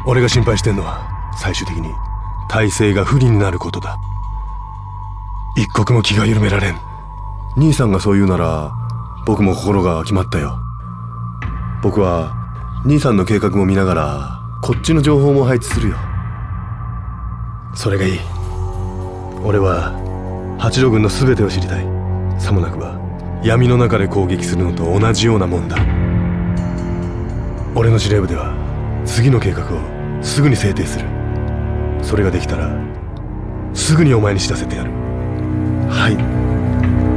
俺が心配してんのは最終的に体制が不利になることだ。一刻も気が緩められん。兄さんがそう言うなら僕も心が決まったよ。僕は兄さんの計画も見ながらこっちの情報も配置するよ。それがいい。俺は八郎軍の全てを知りたい。さもなくば闇の中で攻撃するのと同じようなもんだ。俺の司令部では次の計画をすぐに制定する。それができたらすぐにお前に知らせてやる。はい。